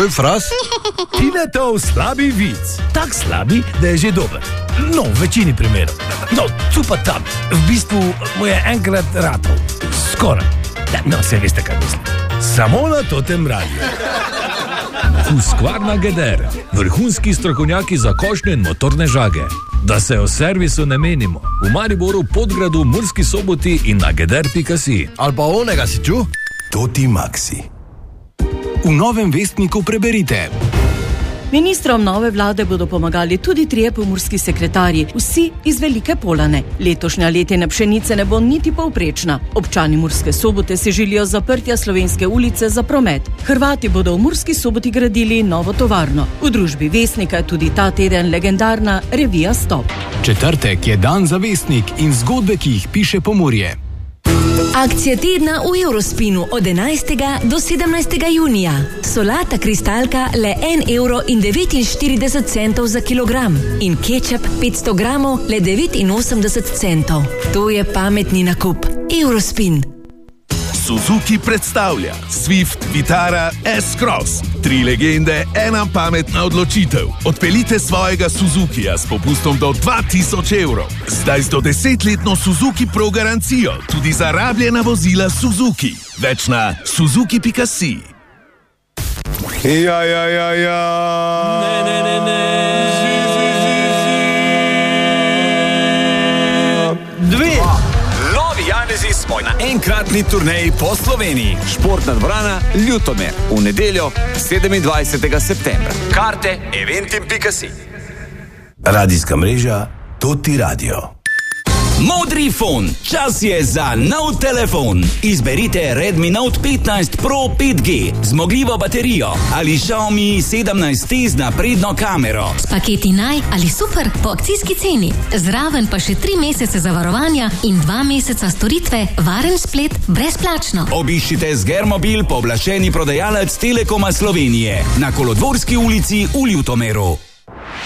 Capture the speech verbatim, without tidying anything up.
Kaj, fras? Tinetov slabi vic. Tak slabi, da je že dober. No, v večini primerov. No, cupa tam. V bistvu mu je enkrat ratov. Skoraj. No, se veste, kaj mislim. Samo na totem radiju. Husqvarna Geder. Vrhunski strokovnjaki za košnje in motorne žage. Da se o servisu ne menimo. V Mariboru, Podgradu, Murski Soboti in na geder pika si. Ali pa onega si ču? Toti Maxi. V Novem vestniku preberite. Ministrom nove vlade bodo pomagali tudi trije pomurski sekretarji, vsi iz Velike Polane. Letošnja letina pšenice ne bo niti povprečna. Občani Murske Sobote si želijo zaprtja Slovenske ulice za promet. Hrvati bodo v Murski Soboti gradili novo tovarno. V družbi Vestnika je tudi ta teden legendarna revija Stop. Četrtek je dan za Vestnik in zgodbe, ki jih piše Pomurje. Akcija tedna v Eurospinu od enajstega do sedemnajstega junija. Solata kristalka le en evro in devetinštirideset centov za kilogram in kečap petsto gramov le devetinosemdeset centov. To je pametni nakup. Eurospin. Suzuki predstavlja Swift Vitara S-Cross. Tri legende, ena pametna odločitev. Odpeljite svojega Suzukija s popustom do dva tisoč evrov. Zdaj z do desetletno Suzuki Pro garancijo tudi za rabljena vozila Suzuki. Več na suzuki pika si. Ja, ja, ja, ja. Ne, ne, ne, ne. Dve. Novi Janezi smo na enkratni turneji po Sloveniji. Športna dvorana Ljutomer v nedeljo sedemindvajsetega septembra. Karte eventim pika si. Radijska mreža Toti Radio. Modri fon, čas je za nov telefon. Izberite Redmi Note petnajst Pro pet G, zmogljivo baterijo ali Xiaomi sedemnajst T z napredno kamero. S paketi naj ali super po akcijski ceni. Zraven pa še tri mesece zavarovanja in dva meseca storitve, varen splet brezplačno. Obiščite Zgermobil, pooblaščeni prodajalec Telekoma Slovenije na Kolodvorski ulici v Ljutomeru.